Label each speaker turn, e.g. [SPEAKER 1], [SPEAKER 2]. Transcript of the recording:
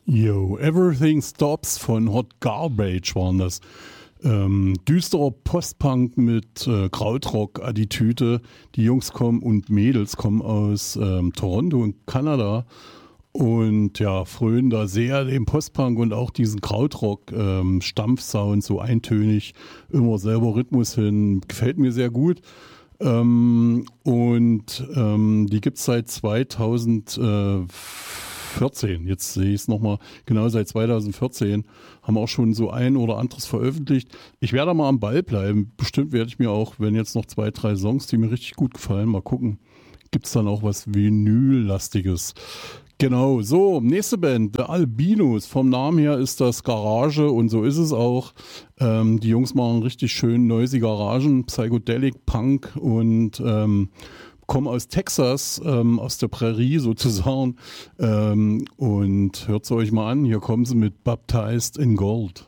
[SPEAKER 1] Yo, Everything Stops von Hot Garbage waren das. Düsterer Postpunk mit Krautrock-Attitüde. Die Jungs kommen und Mädels kommen aus Toronto in Kanada und ja, frönen da sehr dem Postpunk und auch diesen Krautrock-Stampfsound, so eintönig, immer selber Rhythmus hin. Gefällt mir sehr gut. Die gibt es seit 2014. Jetzt sehe ich es nochmal, genau seit 2014 haben auch schon so ein oder anderes veröffentlicht. Ich werde mal am Ball bleiben. Bestimmt werde ich mir auch, wenn jetzt noch 2, 3 Songs, die mir richtig gut gefallen, mal gucken, gibt es dann auch was Vinyl-lastiges. Genau, so, nächste Band, The Albinos. Vom Namen her ist das Garage und so ist es auch. Die Jungs machen richtig schön noisy Garagen, Psychedelic Punk und kommen aus Texas, aus der Prärie sozusagen. Und hört es euch mal an, hier kommen sie mit Baptized in Gold.